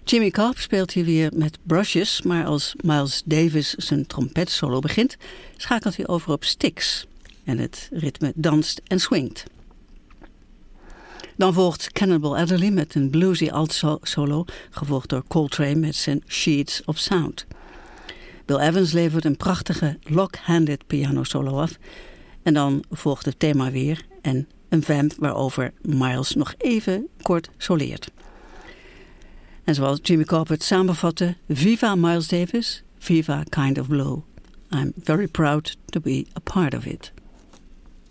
Jimmy Cobb speelt hier weer met brushes, maar als Miles Davis zijn trompetsolo begint, schakelt hij over op sticks en het ritme danst en swingt. Dan volgt Cannonball Adderley met een bluesy alt-solo, gevolgd door Coltrane met zijn Sheets of Sound. Bill Evans levert een prachtige lock-handed pianosolo af en dan volgt het thema weer en een vamp waarover Miles nog even kort soleert. En zoals Jimmy Cobb het samenvatte, Viva Miles Davis, Viva Kind of Blue. I'm very proud to be a part of it.